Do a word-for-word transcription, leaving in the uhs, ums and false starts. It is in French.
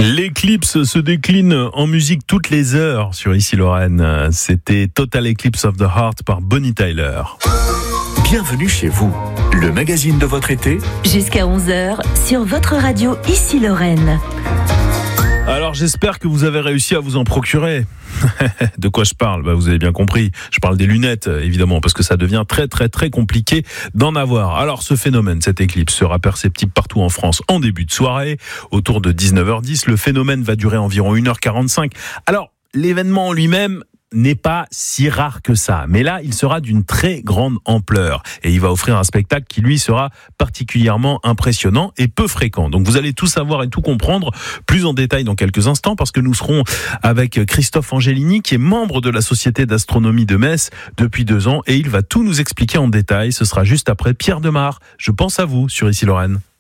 L'éclipse se décline en musique toutes les heures sur Ici Lorraine. C'était Total Eclipse of the Heart par Bonnie Tyler. Bienvenue chez vous, le magazine de votre été. Jusqu'à onze heures sur votre radio Ici Lorraine. Alors j'espère que vous avez réussi à vous en procurer. De quoi je parle ? Bah, vous avez bien compris. Je parle des lunettes, évidemment, parce que ça devient très très très compliqué d'en avoir. Alors ce phénomène, cette éclipse, sera perceptible partout en France en début de soirée, autour de dix-neuf heures dix. Le phénomène va durer environ une heure quarante-cinq. Alors l'événement en lui-même n'est pas si rare que ça. Mais là, il sera d'une très grande ampleur. Et il va offrir un spectacle qui, lui, sera particulièrement impressionnant et peu fréquent. Donc, vous allez tout savoir et tout comprendre plus en détail dans quelques instants, parce que nous serons avec Christophe Angelini, qui est membre de la Société d'Astronomie de Metz depuis deux ans. Et il va tout nous expliquer en détail. Ce sera juste après Pierre Demar. Je pense à vous sur Ici Lorraine.